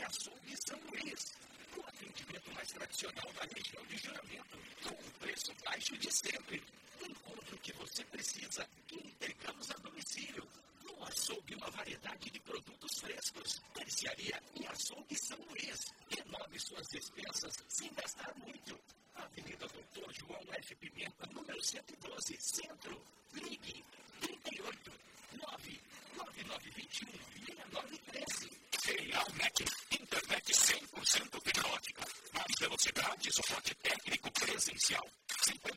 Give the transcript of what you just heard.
Açougue São Luís. O atendimento mais tradicional da região de Juramento, com o preço baixo de sempre. Encontre o que você precisa e entregamos a domicílio. No açougue, uma variedade de produtos frescos. Mercearia e Açougue São Luís. Renove suas despesas sem gastar muito. Avenida Doutor João F. Pimenta, número 112, Centro. Ligue 38 99921 6913. Realnet, internet 100% fibra ótica. Mais velocidade, suporte técnico presencial.